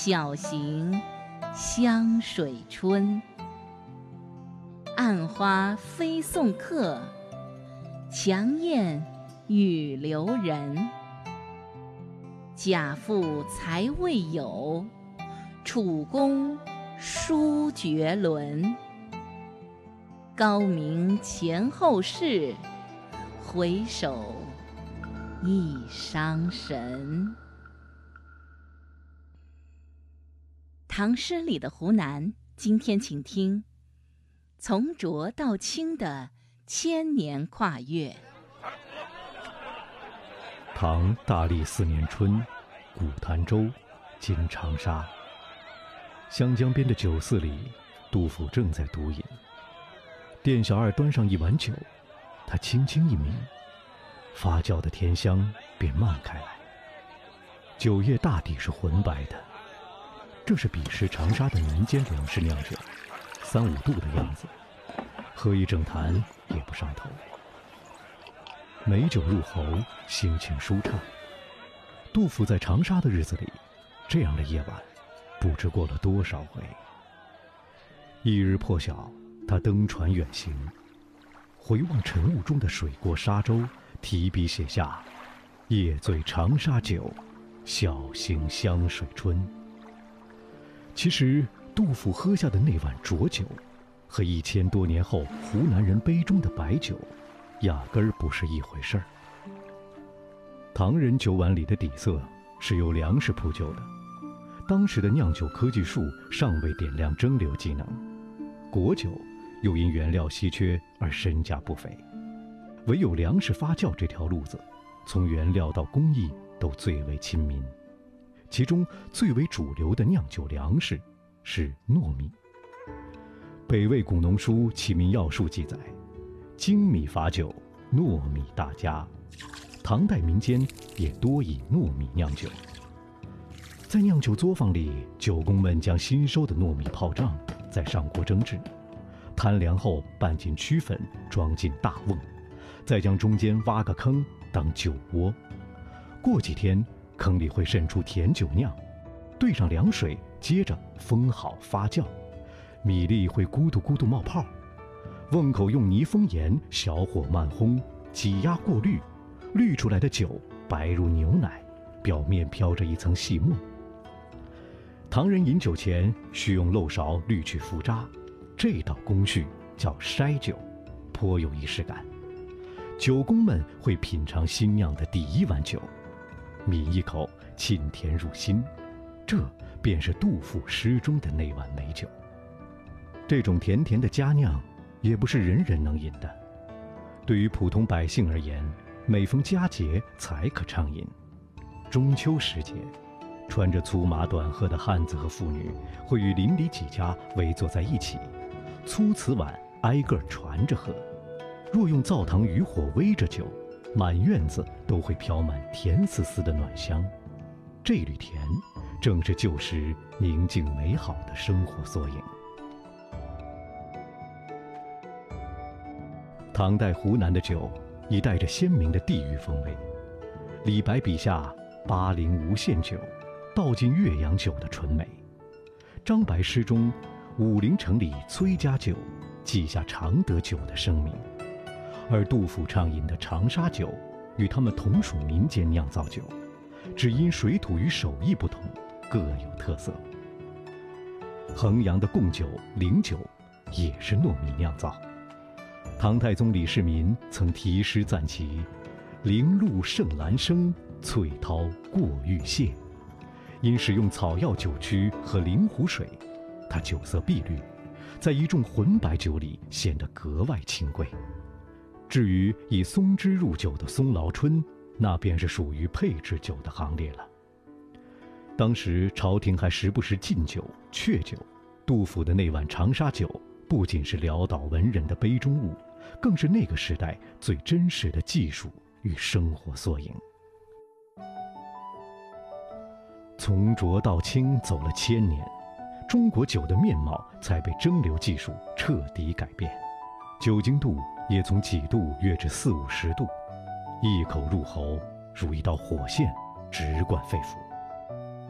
小行香水春。暗花飞送客，墙燕语留人。贾父才未有，楚公书绝伦。高明前后事，回首亦伤神。唐诗里的湖南，今天请听从浊到清的千年跨越。 唐大历4年春，古潭州，今长沙。湘江边的酒肆里，杜甫正在独饮。店小二端上一碗酒，他轻轻一抿，发酵的甜香便漫开来。酒液大抵是浑白的，这是彼时长沙的民间粮食酿酒，3、5度的样子，喝一整坛也不上头。美酒入喉，心情舒畅。杜甫在长沙的日子里，这样的夜晚不知过了多少回。一日破晓，他登船远行，回望晨雾中的水过沙洲，提笔写下“夜醉长沙酒，小行香水春”。其实杜甫喝下的那碗浊酒，和1000多年后湖南人杯中的白酒压根儿不是一回事儿。唐人酒碗里的底色是由粮食铺就的，当时的酿酒科技树尚未点亮蒸馏技能，果酒又因原料稀缺而身价不菲，唯有粮食发酵这条路子，从原料到工艺都最为亲民。其中最为主流的酿酒粮食是糯米。北魏古农书《启民要术》记载，精米伐酒，糯米大家。唐代民间也多以糯米酿酒。在酿酒作坊里，酒工们将新收的糯米泡胀，再上锅蒸制，摊凉后拌进曲粉，装进大瓮，再将中间挖个坑当酒窝。过几天，坑里会渗出甜酒酿，兑上凉水，接着封好发酵，米粒会咕嘟咕嘟冒泡。瓮口用泥封严，小火慢烘，挤压过滤，滤出来的酒白如牛奶，表面飘着一层细沫。唐人饮酒前需用漏勺滤去浮渣，这道工序叫筛酒，颇有仪式感。酒工们会品尝新酿的第1碗酒，抿一口，沁甜入心，这便是杜甫诗中的那碗美酒。这种甜甜的佳酿也不是人人能饮的，对于普通百姓而言，每逢佳节才可畅饮。中秋时节，穿着粗麻短褐的汉子和妇女会与邻里几家围坐在一起，粗瓷碗挨个传着喝。若用灶堂余火煨着酒，满院子都会飘满甜丝丝的暖香。这缕甜，正是旧时宁静美好的生活缩影。唐代湖南的酒已带着鲜明的地域风味。李白笔下巴陵无限酒，道尽岳阳酒的纯美。张白诗中武陵城里崔家酒，记下常德酒的声名。而杜甫畅饮的长沙酒，与他们同属民间酿造酒，只因水土与手艺不同，各有特色。衡阳的贡酒、灵酒也是糯米酿造。唐太宗李世民曾题诗赞其“灵露胜兰生，翠涛过玉屑”。因使用草药酒曲和灵湖水，它酒色碧绿，在一众浑白酒里显得格外清贵。至于以松枝入酒的松劳春，那便是属于配制酒的行列了。当时朝廷还时不时禁酒、却酒，杜甫的那碗长沙酒不仅是潦倒文人的杯中物，更是那个时代最真实的技术与生活缩影。从浊到清走了1000年，中国酒的面貌才被蒸馏技术彻底改变，酒精度也从几度跃至40、50度，一口入喉，如一道火线，直灌肺腑。